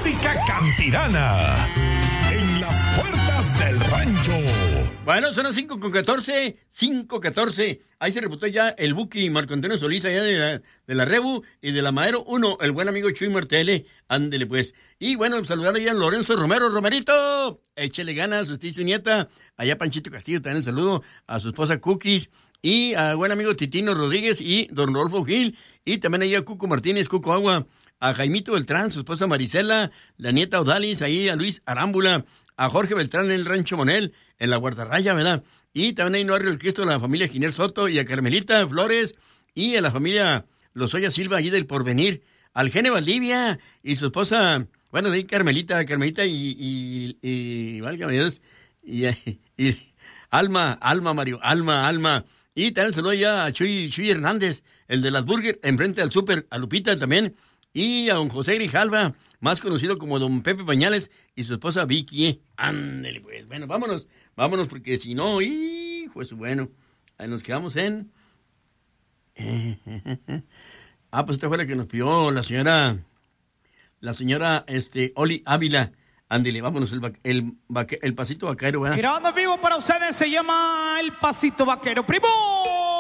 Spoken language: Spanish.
música campirana en las puertas del rancho. Bueno, son las 5:14. Ahí se reportó ya el Buki Marco Antonio Solís allá de la Rebu y de la Madero 1, el buen amigo Chuy Martele. Ándele pues. Y bueno, saludar allá a Lorenzo Romero. Romerito, échele ganas, usted y su nieta. Allá Panchito Castillo también el saludo a su esposa Cookies. Y a buen amigo Titino Rodríguez y don Rodolfo Gil. Y también ahí a Cuco Martínez, Cuco Agua. A Jaimito Beltrán, su esposa Marisela, la nieta Odalis, ahí a Luis Arámbula, a Jorge Beltrán en el Rancho Monel, en la Guardarraya, ¿verdad? Y también ahí en Barrio El Cristo, a la familia Giner Soto y a Carmelita Flores y a la familia Lozoya Silva, allí del Porvenir, al Gene Valdivia y su esposa, bueno, de ahí Carmelita y válgame Dios, y Alma, Mario, Alma. Y también saludo ya a Chuy Hernández, el de las Burger, enfrente al súper, a Lupita también, y a don José Grijalva, más conocido como don Pepe Pañales, y su esposa Vicky. Ándale, pues. Bueno, vámonos, porque si no, hijo, es bueno. Ahí nos quedamos en... pues esta fue la que nos pidió la señora Oli Ávila. Ándale, vámonos, el pasito vaquero, ¿verdad? Grabando en vivo para ustedes, se llama El Pasito Vaquero. ¡Primo!